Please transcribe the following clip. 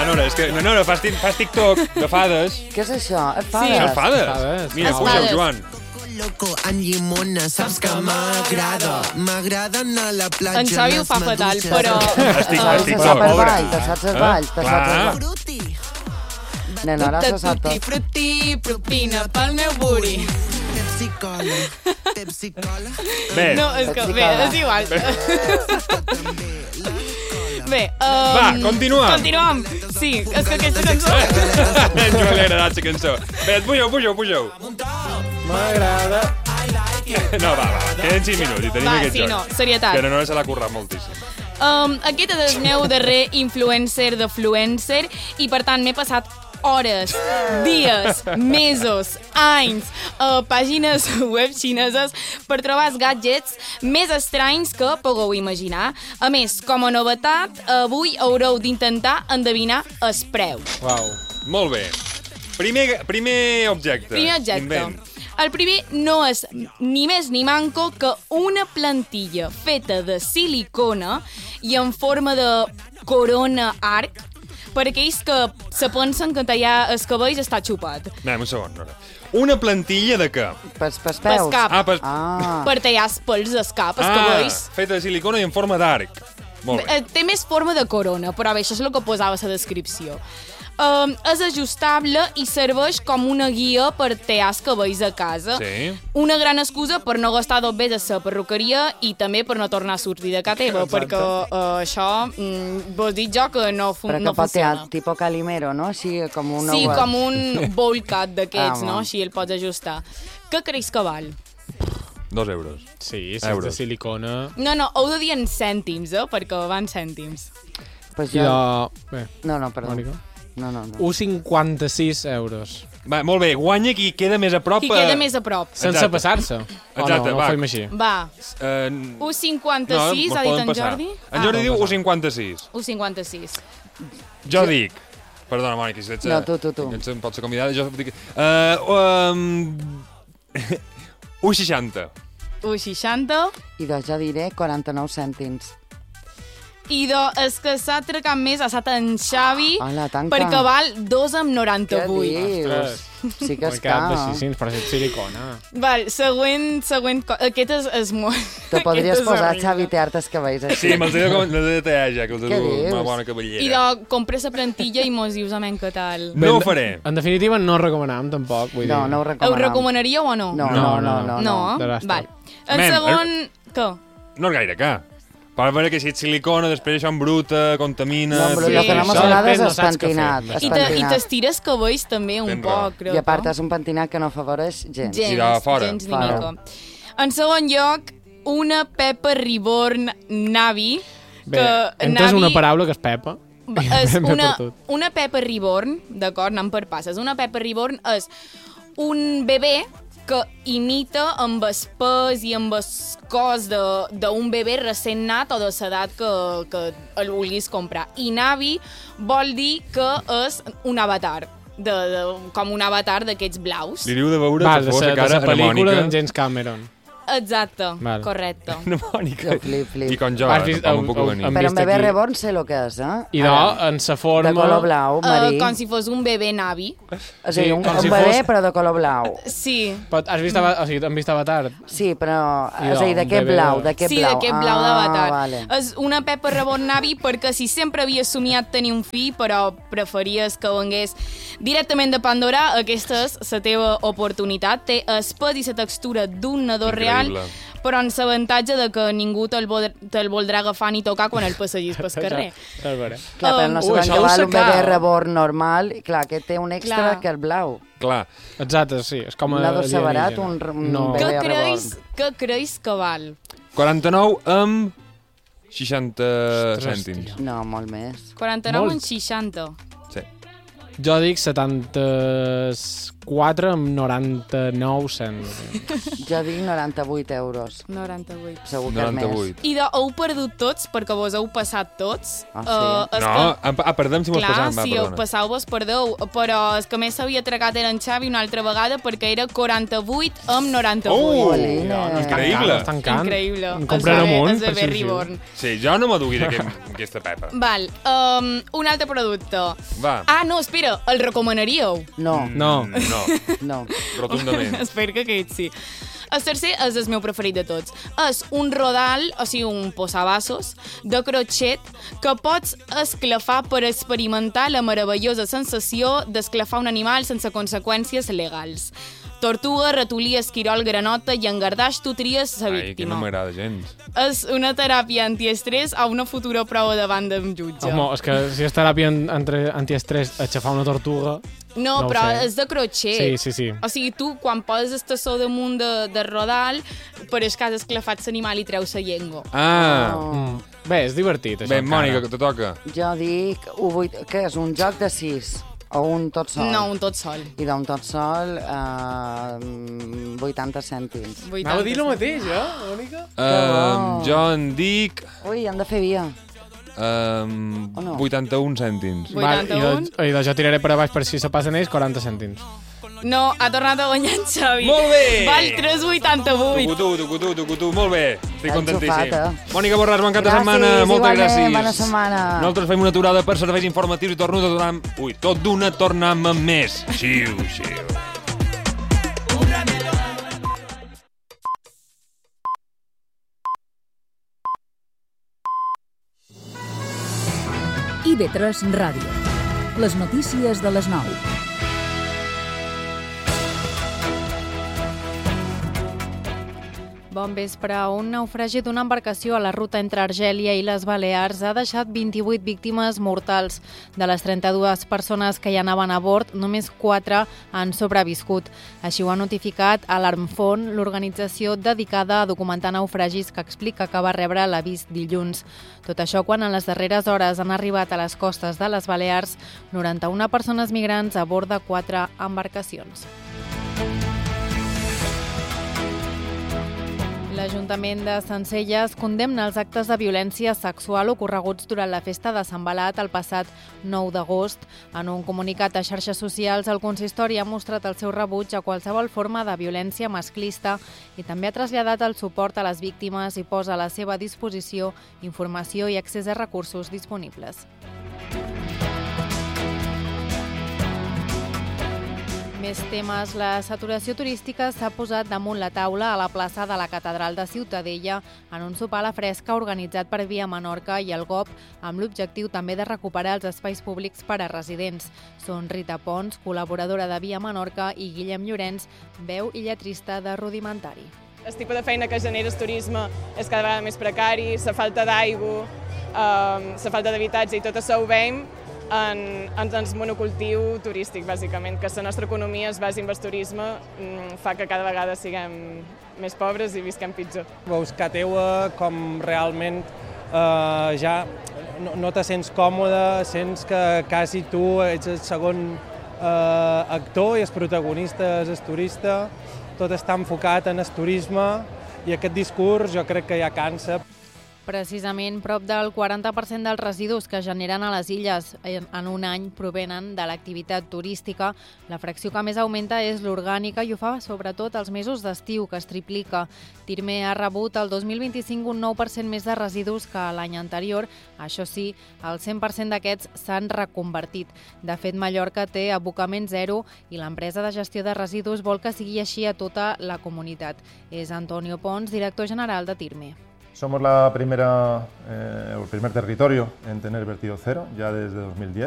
Nora, és que... Nora, fas TikTok de fades. Què és això? Sí, són fades. Mira, puja-ho, Joan. Loco en llimona, saps que m'agrada anar a la platja. En Xavi ho fa fatal, però... Estic pobre. Te saps els balls, Nena, ara se sap tot. Frutti, propina pel meu buri. Pepsi Cola. Bé. No, és que... Bé, és igual. Bé, va, continuem. Continuem. Sí, és que aquesta cançó... En Joan li ha agradat la cançó. Bé, puja-ho. M'agrada. No, va, queden 5 minuts i tenim aquest joc. Va, sí, no, serietat. Que no se l'ha currat moltíssim. Aquest és el meu darrer influencer de Fluencer i, per tant, m'he passat hores, dies, mesos, anys a pàgines web xineses per trobar els gadgets més estranys que pugueu imaginar. A més, com a novetat, avui haureu d'intentar endevinar el preu. Uau. Molt bé. Primer objecte. Invent. El primer no és ni més ni manco que una plantilla feta de silicona i en forma de corona arc, per aquells que se pensen que tallar els cabells està xupat. Anem, un segon, Nora. Una plantilla de què? Pels peus. Pel cap. Ah. Per tallar els pèls dels cap, els cabells. Feta de silicona i en forma d'arc. Molt bé. Té més forma de corona, però bé, això és el que posava a la descripció. És ajustable i serveix com una guia per tallar els cabells a casa. Sí. Una gran excusa per no gastar 2 vegades a la perruqueria i també per no tornar a sortir de casa teva, perquè això, vos dic jo que no funciona. Però que pot tallar tipus Calimero, no? Així com una... Sí, com un bowl cut d'aquests, no? Així el pots ajustar. Què creus que val? 2 euros. Sí, si és de silicona... No, heu de dir en cèntims, perquè van cèntims. Pues jo... Bé. No, perdó. Mònica? No. 1,56 euros. Va, molt bé, guanya qui queda més a prop. Qui queda més a prop. Sense passar-se. Exacte, no va. Ho fem així. Va. 1,56 ha dit en Jordi? En Jordi diu 1,56. 1,56. Jo dic... Perdona, Mònica, si ets... No, tu. Em pots ser convidada, jo dic... 1,60. 1,60. I doncs jo diré 49 cèntims. I és que s'ha trecat més ha estat en Xavi, tanca. perquè val 2,98. Què dius? Sí que és car. Però és silicona. Val, següent... Aquest és molt... Te podries posar, Xavi, tear-te els cabells així. Sí, me'ls he de tallar ja, que els he dius? una bona cabellera. I compres la plantilla i mos dius amén què tal. No ho faré. En definitiva, no ho recomanam, tampoc. Vull dir. No ho recomanam. Ho recomanaríeu o no? No. Val. El segon... Què? No és gaire car. Per veure que si ets silicona, després això embruta, contamina... No, però el que no m'agrada és el pentinat. I t'estires cabells també un poc, crec. I a part és un pentinat que no afavoreix gens. I de fora. Gens ni mica. En segon lloc, una Pepper Reborn Navi. Bé, entres una paraula que és Pepa. És una Pepper Reborn, d'acord, anant per passes. Una Pepper Reborn és un bebè que imita amb el pes i amb el cos d'un bebè recent nat o de l'edat que el vulguis comprar. I Navi vol dir que és un avatar, com un avatar d'aquests blaus. Li diu de veure que fos la cara a la pel·lícula Mònica. d'en James Cameron. Exacte, correcte. Una Mònica. Flip. I com jo, tampoc em puc venir. Però un bebè reborn sé el que és, I en sa forma... De color blau, marí. Com si fos un bebè Navi. O sigui, un bebè però de color blau. Sí. Has vist Avatar? Sí, però... És a dir, d'aquest blau, Sí, d'aquest blau d'Avatar. Vale. És una Pepper Reborn Navi perquè si sempre havies somiat tenir un fill, però preferies que vengués directament de Pandora, aquesta és la teva oportunitat. Té el pes i la textura d'un nadó real, però amb l'avantatge de que ningú te'l voldrà agafar ni tocar quan el passegis pel carrer. Clar, però no sabem que val un bebè reborn normal. Clar, aquest té un extra que el blau. Clar. Exacte, sí. És com un lado separat, un bebè reborn. Què creus que val? 49 amb 60 cèntims. No, molt més. 49 amb 60. Sí. Jo dic 74 4,99 cents. Jo dic 98 euros. 98. Segur que és més. 98. I heu perdut tots, perquè vos heu passat tots. Ah, sí? No, perdem si mos Clar, passam, va, si perdona. passau vos perdeu, però el que més s'havia tragat era en Xavi una altra vegada perquè era 48 amb 98. Olina. Increïble. Està tancant. Increïble. En comprarem un. És de per si Berry sí. Born. Sí, jo no m'adugui d'aquesta pepa. Val, un altre producte. Va. Ah, no, espera, el recomanaríeu? No, No. No, no. rotundament. Espero que aquest sí. El tercer és el meu preferit de tots. És un rodal, o sigui, un posavassos, de crotxet que pots esclafar per experimentar la meravellosa sensació d'esclafar un animal sense conseqüències legals. Tortuga, ratolí, esquirol, granota i engardaix, tu tries la Ai, que víctima. no m'agrada gens. És una teràpia antiestrès a una futura prova davant d'un jutge. Home, és que si és teràpia antiestrès aixafar una tortuga... No, no ho però sé. és de crotxet. Sí. O sigui, tu, quan poses el tassó damunt de rodal, per el que has esclafat l'animal i treus la llengua. Ah, Bé, és divertit, això. bé, encara. Mònica, que te toca. Jo dic... Què és, un joc de 6? O un tot sol? No, un tot sol. I d'un tot sol, 80 cèntims. 80 Anava a dir el mateix, Mònica? Jo en dic... Ui, han de fer via. no? 81 cèntims. 81. I jo tiraré per a baix per si se passen ells 40 cèntims. No, ha tornat a guanyar en Xavi. Molt bé! Val 3,88. Tucutú, molt bé. Estic contentíssim. Enxufat, Mònica Borràs, bon cap de Gràcies, setmana. Moltes igualment, gràcies. bona setmana. Nosaltres fem una aturada per serveis informatius i torno a donar... Ui, tot d'una tornem amb més. Xiu. IB3 Ràdio. Les notícies de les 9. Bon vespre. Un naufragi d'una embarcació a la ruta entre Argèlia i les Balears ha deixat 28 víctimes mortals. De les 32 persones que hi anaven a bord, només 4 han sobreviscut. Així ho ha notificat Alarmfon, l'organització dedicada a documentar naufragis, que explica que va rebre l'avís dilluns. Tot això quan en les darreres hores han arribat a les costes de les Balears 91 persones migrants a bord de 4 embarcacions. L'Ajuntament de Sencelles condemna els actes de violència sexual ocorreguts durant la festa de Sant Balat el passat 9 d'agost. En un comunicat a xarxes socials, el consistori ha mostrat el seu rebuig a qualsevol forma de violència masclista i també ha traslladat el suport a les víctimes i posa a la seva disposició informació i accés a recursos disponibles. Més temes. La saturació turística s'ha posat damunt la taula a la plaça de la Catedral de Ciutadella en un sopar a la fresca organitzat per Via Menorca i el GOP, amb l'objectiu també de recuperar els espais públics per a residents. Són Rita Pons, col·laboradora de Via Menorca, i Guillem Llorenç, veu i lletrista de Rudimentari. El tipus de feina que genera el turisme és cada vegada més precari, la falta d'aigua, la falta d'habitatge i tot això ho veiem en el monocultiu turístic, bàsicament, que la nostra economia es basi en el turisme, fa que cada vegada siguem més pobres i visquem pitjor. Veus que teua com realment ja no te sents còmode, sents que quasi tu ets el segon actor i el protagonista és el turista, tot està enfocat en el turisme i aquest discurs jo crec que ja cansa. Precisament, prop del 40% dels residus que generen a les illes en un any provenen de l'activitat turística. La fracció que més augmenta és l'orgànica i ho fa sobretot als mesos d'estiu, que es triplica. Tirme ha rebut el 2025 un 9% més de residus que l'any anterior. Això sí, el 100% d'aquests s'han reconvertit. De fet, Mallorca té abocament zero i l'empresa de gestió de residus vol que sigui així a tota la comunitat. És Antonio Pons, director general de Tirme. Somos el primer territorio en tener vertido cero, ya desde 2010.